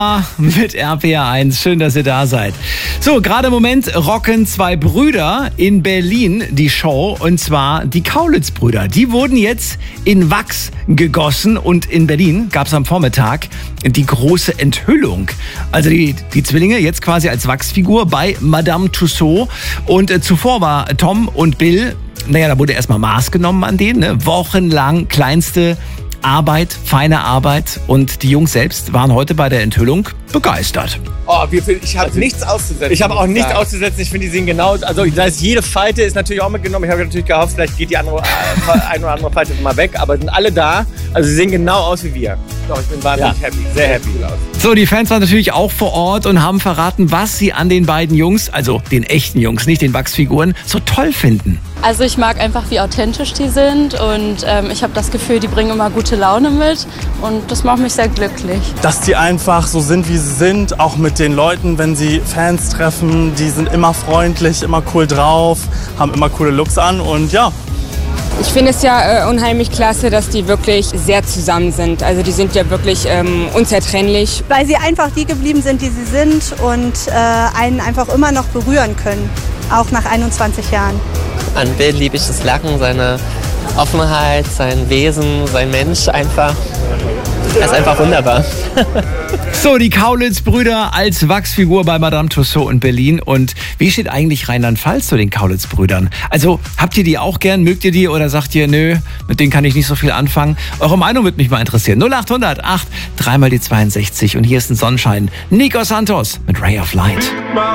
Mit RPR1. Schön, dass ihr da seid. So, gerade im Moment rocken zwei Brüder in Berlin die Show, und zwar die Kaulitz-Brüder. Die wurden jetzt in Wachs gegossen und in Berlin gab es am Vormittag die große Enthüllung. Also die Zwillinge jetzt quasi als Wachsfigur bei Madame Tussauds. Und zuvor war Tom und Bill, da wurde erstmal Maß genommen an denen, ne? Wochenlang kleinste Arbeit, feine Arbeit, und die Jungs selbst waren heute bei der Enthüllung begeistert. Oh, ich habe nichts auszusetzen. Ich habe auch nichts auszusetzen. Ich finde, die sehen genau, also da ist jede Falte ist natürlich auch mitgenommen. Ich habe natürlich gehofft, vielleicht geht die eine oder andere Falte mal weg, aber sind alle da. Also sie sehen genau aus wie wir. Doch, ich bin wahnsinnig happy, sehr happy. So, die Fans waren natürlich auch vor Ort und haben verraten, was sie an den beiden Jungs, also den echten Jungs, nicht den Wachsfiguren, so toll finden. Also ich mag einfach, wie authentisch die sind, und ich habe das Gefühl, die bringen immer gute Laune mit, und das macht mich sehr glücklich. Dass die einfach so sind, wie sie sind, auch mit den Leuten, wenn sie Fans treffen, die sind immer freundlich, immer cool drauf, haben immer coole Looks an, und ja. Ich finde es ja unheimlich klasse, dass die wirklich sehr zusammen sind. Also die sind ja wirklich unzertrennlich. Weil sie einfach die geblieben sind, die sie sind, und einen einfach immer noch berühren können, auch nach 21 Jahren. An Bill liebe ich das Lachen, seine Offenheit, sein Wesen, sein Mensch einfach. Er ist einfach wunderbar. So, die Kaulitz-Brüder als Wachsfigur bei Madame Tussauds in Berlin. Und wie steht eigentlich Rheinland-Pfalz zu den Kaulitz-Brüdern? Also, habt ihr die auch gern? Mögt ihr die, oder sagt ihr, nö, mit denen kann ich nicht so viel anfangen? Eure Meinung würde mich mal interessieren. 0800 8 3 mal die 62. Und hier ist ein Sonnenschein. Nico Santos mit Ray of Light.